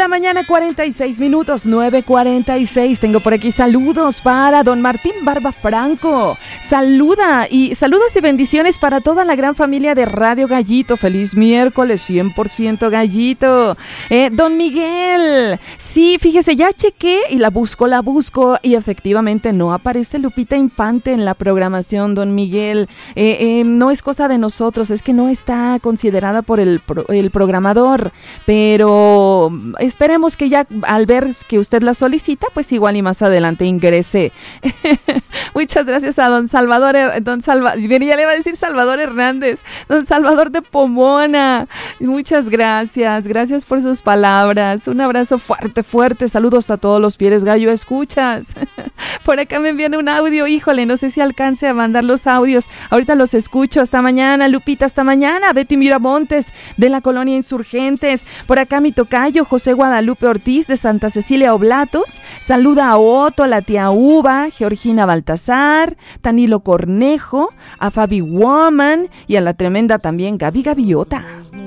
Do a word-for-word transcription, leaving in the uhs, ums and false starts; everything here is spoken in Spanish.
la mañana, cuarenta y seis minutos, nueve cuarenta y seis. Tengo por aquí saludos para don Martín Barba Franco. Saluda y saludos y bendiciones para toda la gran familia de Radio Gallito. Feliz miércoles, cien por ciento Gallito. Eh, don Miguel, sí, fíjese, ya chequé y la busco, la busco y efectivamente no aparece Lupita Infante en la programación, don Miguel. Eh, eh, no es cosa de nosotros, es que no está considerada por el, pro, el programador, pero esperemos que ya al ver que usted la solicita, pues igual y más adelante ingrese. Muchas gracias a don Salvador, don Salva, ya le iba a decir Salvador Hernández, don Salvador de Pomona. Muchas gracias, gracias por sus palabras. Un abrazo fuerte, fuerte. Saludos a todos los fieles gallo escuchas. Por acá me envían un audio, híjole, no sé si alcance a mandar los audios. Ahorita los escucho. Hasta mañana, Lupita, hasta mañana. Betty Miramontes de la Colonia Insurgentes. Por acá mi tocayo José Guadalupe Ortiz de Santa Cecilia Oblatos. Saluda a Otto, a la tía Uva, Georgina Baltasar, Tanilo Cornejo, a Fabi Woman y a la tremenda también Gaby Gaviota.